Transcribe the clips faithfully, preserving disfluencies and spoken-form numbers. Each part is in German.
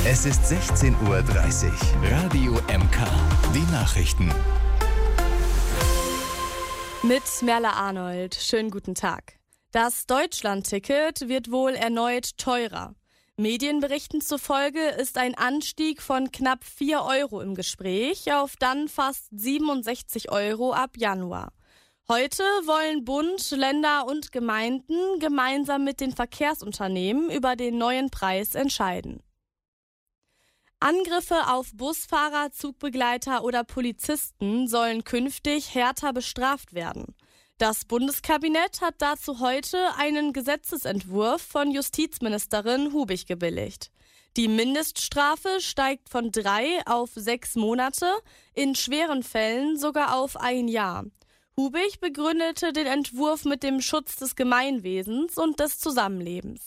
Es ist sechzehn Uhr dreißig. Radio M K. Die Nachrichten. Mit Merle Arnold. Schönen guten Tag. Das Deutschland-Ticket wird wohl erneut teurer. Medienberichten zufolge ist ein Anstieg von knapp vier Euro im Gespräch auf dann fast siebenundsechzig Euro ab Januar. Heute wollen Bund, Länder und Gemeinden gemeinsam mit den Verkehrsunternehmen über den neuen Preis entscheiden. Angriffe auf Busfahrer, Zugbegleiter oder Polizisten sollen künftig härter bestraft werden. Das Bundeskabinett hat dazu heute einen Gesetzesentwurf von Justizministerin Hubig gebilligt. Die Mindeststrafe steigt von drei auf sechs Monate, in schweren Fällen sogar auf ein Jahr. Hubig begründete den Entwurf mit dem Schutz des Gemeinwesens und des Zusammenlebens.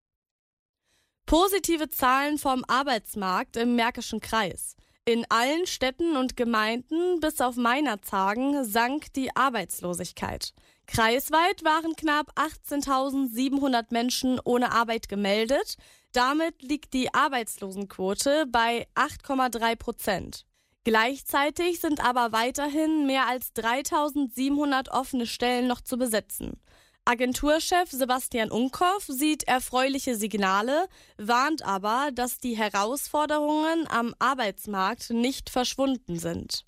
Positive Zahlen vom Arbeitsmarkt im Märkischen Kreis. In allen Städten und Gemeinden bis auf Meinerzhagen sank die Arbeitslosigkeit. Kreisweit waren knapp achtzehntausendsiebenhundert Menschen ohne Arbeit gemeldet. Damit liegt die Arbeitslosenquote bei acht Komma drei Prozent. Gleichzeitig sind aber weiterhin mehr als dreitausendsiebenhundert offene Stellen noch zu besetzen. Agenturchef Sebastian Unkoff sieht erfreuliche Signale, warnt aber, dass die Herausforderungen am Arbeitsmarkt nicht verschwunden sind.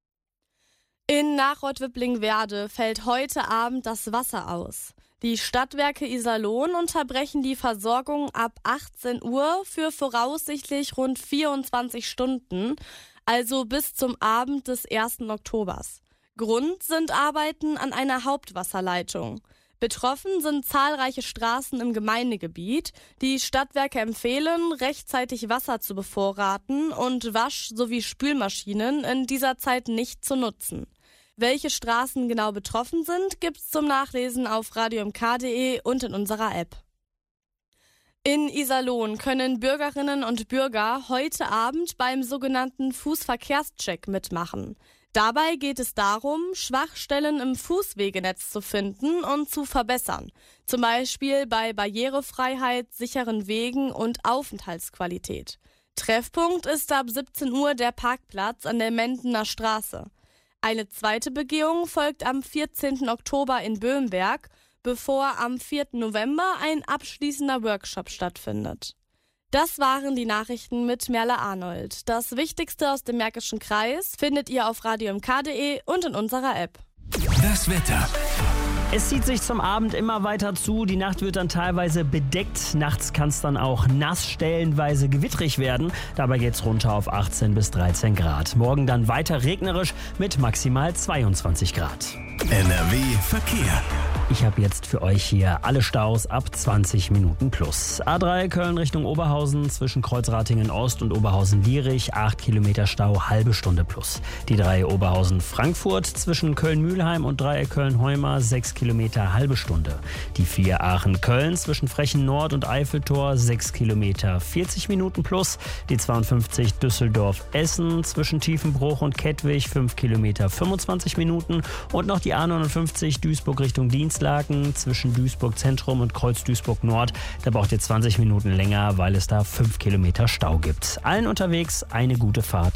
In Nachreuth-Wippling-Werde fällt heute Abend das Wasser aus. Die Stadtwerke Iserlohn unterbrechen die Versorgung ab achtzehn Uhr für voraussichtlich rund vierundzwanzig Stunden, also bis zum Abend des ersten Oktobers. Grund sind Arbeiten an einer Hauptwasserleitung. Betroffen sind zahlreiche Straßen im Gemeindegebiet. Die Stadtwerke empfehlen, rechtzeitig Wasser zu bevorraten und Wasch- sowie Spülmaschinen in dieser Zeit nicht zu nutzen. Welche Straßen genau betroffen sind, gibt's zum Nachlesen auf radio m k punkt d e und in unserer App. In Iserlohn können Bürgerinnen und Bürger heute Abend beim sogenannten Fußverkehrscheck mitmachen. Dabei geht es darum, Schwachstellen im Fußwegenetz zu finden und zu verbessern. Zum Beispiel bei Barrierefreiheit, sicheren Wegen und Aufenthaltsqualität. Treffpunkt ist ab siebzehn Uhr der Parkplatz an der Mendener Straße. Eine zweite Begehung folgt am vierzehnten Oktober in Böhmberg, bevor am vierten November ein abschließender Workshop stattfindet. Das waren die Nachrichten mit Merle Arnold. Das Wichtigste aus dem Märkischen Kreis findet ihr auf radio m k punkt d e und in unserer App. Das Wetter. Es zieht sich zum Abend immer weiter zu. Die Nacht wird dann teilweise bedeckt. Nachts kann es dann auch nass, stellenweise gewittrig werden. Dabei geht es runter auf achtzehn bis dreizehn Grad. Morgen dann weiter regnerisch mit maximal zweiundzwanzig Grad. N R W Verkehr. Ich habe jetzt für euch hier alle Staus ab zwanzig Minuten plus. A drei Köln Richtung Oberhausen zwischen Kreuzratingen Ost und Oberhausen-Lierich, acht Kilometer Stau, halbe Stunde plus. Die drei Oberhausen-Frankfurt zwischen Köln-Mühlheim und Dreieck Köln-Heuma, sechs Kilometer, halbe Stunde. Die vier Aachen-Köln zwischen Frechen Nord und Eiffeltor, sechs Kilometer, vierzig Minuten plus. Die zweiundfünfzig Düsseldorf-Essen zwischen Tiefenbruch und Kettwig, fünf Kilometer, fünfundzwanzig Minuten. Und noch die A neunundfünfzig Duisburg Richtung Dienstlaken zwischen Duisburg Zentrum und Kreuz Duisburg Nord. Da braucht ihr zwanzig Minuten länger, weil es da fünf Kilometer Stau gibt. Allen unterwegs eine gute Fahrt.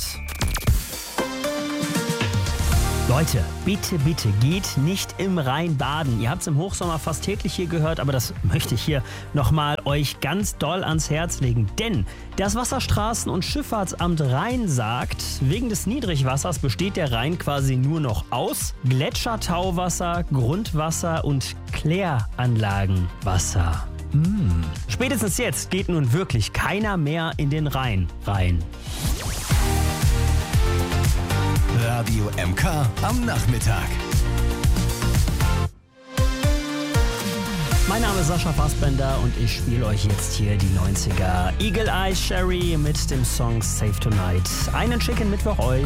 Leute, bitte, bitte, geht nicht im Rhein baden. Ihr habt es im Hochsommer fast täglich hier gehört, aber das möchte ich hier nochmal euch ganz doll ans Herz legen. Denn das Wasserstraßen- und Schifffahrtsamt Rhein sagt, wegen des Niedrigwassers besteht der Rhein quasi nur noch aus Gletschertauwasser, Grundwasser und Kläranlagenwasser. Mmh. Spätestens jetzt geht nun wirklich keiner mehr in den Rhein rein. Radio M K am Nachmittag. Mein Name ist Sascha Fassbender und ich spiele euch jetzt hier die neunziger Eagle Eye Cherry mit dem Song Save Tonight. Einen schicken Mittwoch euch.